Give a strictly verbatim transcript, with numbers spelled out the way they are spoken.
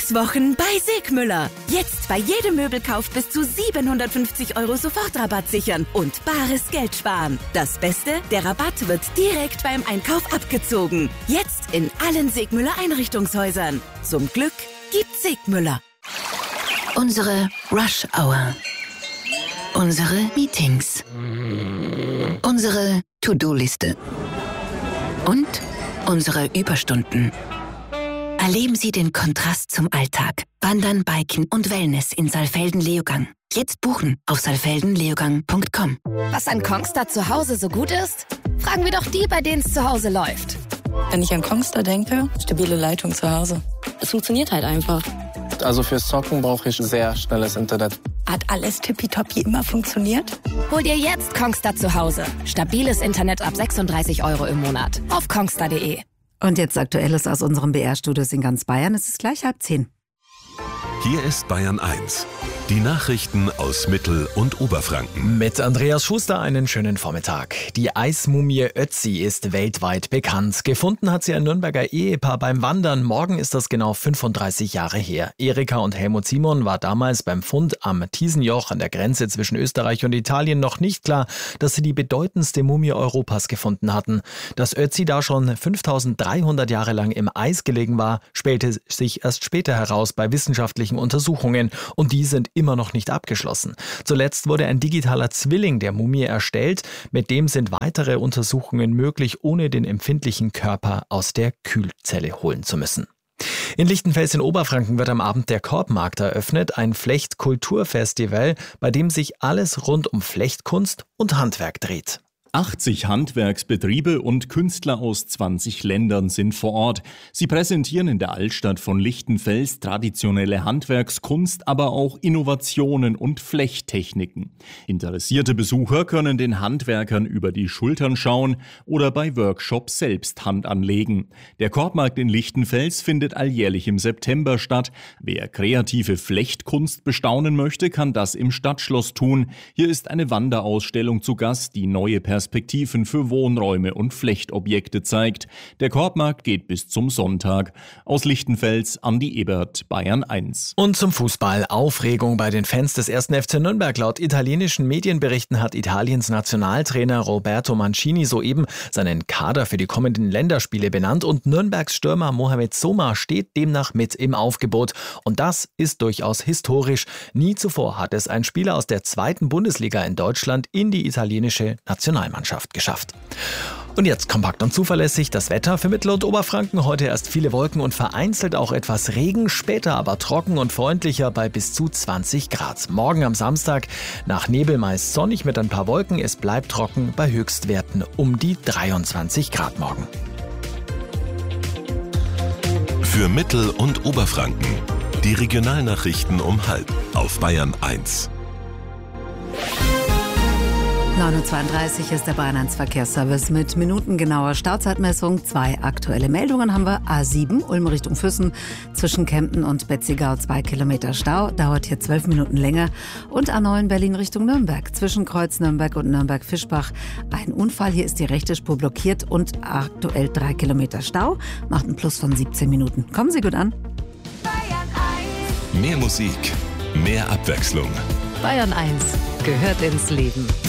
Einkaufswochen bei Segmüller. Jetzt bei jedem Möbelkauf bis zu siebenhundertfünfzig Euro Sofortrabatt sichern und bares Geld sparen. Das Beste, der Rabatt wird direkt beim Einkauf abgezogen. Jetzt in allen Segmüller Einrichtungshäusern. Zum Glück gibt's Segmüller. Unsere Rush Hour. Unsere Meetings. Unsere To-Do-Liste. Und unsere Überstunden. Erleben Sie den Kontrast zum Alltag. Wandern, Biken und Wellness in Saalfelden-Leogang. Jetzt buchen auf saalfelden leogang punkt com. Was an Kongstar zu Hause so gut ist? Fragen wir doch die, bei denen es zu Hause läuft. Wenn ich an Kongstar denke, stabile Leitung zu Hause. Es funktioniert halt einfach. Also fürs Zocken brauche ich sehr schnelles Internet. Hat alles tippitoppi immer funktioniert? Hol dir jetzt Kongstar zu Hause. Stabiles Internet ab sechsunddreißig Euro im Monat. Auf kongstar punkt de. Und jetzt Aktuelles aus unserem B R-Studios in ganz Bayern. Es ist gleich halb zehn. Hier ist Bayern eins. Die Nachrichten aus Mittel- und Oberfranken. Mit Andreas Schuster einen schönen Vormittag. Die Eismumie Ötzi ist weltweit bekannt. Gefunden hat sie ein Nürnberger Ehepaar beim Wandern. Morgen ist das genau fünfunddreißig Jahre her. Erika und Helmut Simon war damals beim Fund am Tiesenjoch an der Grenze zwischen Österreich und Italien noch nicht klar, dass sie die bedeutendste Mumie Europas gefunden hatten. Dass Ötzi da schon fünftausenddreihundert Jahre lang im Eis gelegen war, stellte sich erst später heraus bei wissenschaftlichen Untersuchungen. Und die sind immer noch nicht abgeschlossen. Zuletzt wurde ein digitaler Zwilling der Mumie erstellt. Mit dem sind weitere Untersuchungen möglich, ohne den empfindlichen Körper aus der Kühlzelle holen zu müssen. In Lichtenfels in Oberfranken wird am Abend der Korbmarkt eröffnet, ein Flechtkulturfestival, bei dem sich alles rund um Flechtkunst und Handwerk dreht. achtzig Handwerksbetriebe und Künstler aus zwanzig Ländern sind vor Ort. Sie präsentieren in der Altstadt von Lichtenfels traditionelle Handwerkskunst, aber auch Innovationen und Flechttechniken. Interessierte Besucher können den Handwerkern über die Schultern schauen oder bei Workshops selbst Hand anlegen. Der Korbmarkt in Lichtenfels findet alljährlich im September statt. Wer kreative Flechtkunst bestaunen möchte, kann das im Stadtschloss tun. Hier ist eine Wanderausstellung zu Gast, die neue Perspektiven Perspektiven für Wohnräume und Flechtobjekte zeigt. Der Korbmarkt geht bis zum Sonntag. Aus Lichtenfels, Andi Ebert, Bayern eins. Und zum Fußball. Aufregung bei den Fans des ersten F C Nürnberg. Laut italienischen Medienberichten hat Italiens Nationaltrainer Roberto Mancini soeben seinen Kader für die kommenden Länderspiele benannt und Nürnbergs Stürmer Mohamed Soma steht demnach mit im Aufgebot. Und das ist durchaus historisch. Nie zuvor hat es ein Spieler aus der zweiten Bundesliga in Deutschland in die italienische Nationalmannschaft Mannschaft geschafft. Und jetzt kompakt und zuverlässig das Wetter für Mittel- und Oberfranken. Heute erst viele Wolken und vereinzelt auch etwas Regen, später aber trocken und freundlicher bei bis zu zwanzig Grad. Morgen am Samstag nach Nebel meist sonnig mit ein paar Wolken. Es bleibt trocken bei Höchstwerten um die dreiundzwanzig Grad morgen. Für Mittel- und Oberfranken. Die Regionalnachrichten um halb auf Bayern eins. neun Uhr zweiunddreißig ist der Bayern eins Verkehrsservice mit minutengenauer Stauzeitmessung. Zwei aktuelle Meldungen haben wir. A sieben, Ulm Richtung Füssen, zwischen Kempten und Betzigau zwei Kilometer Stau, dauert hier zwölf Minuten länger. Und A neun, Berlin Richtung Nürnberg, zwischen Kreuz Nürnberg und Nürnberg-Fischbach. Ein Unfall, hier ist die rechte Spur blockiert und aktuell drei Kilometer Stau, macht einen Plus von siebzehn Minuten. Kommen Sie gut an. Mehr Musik, mehr Abwechslung. Bayern eins gehört ins Leben.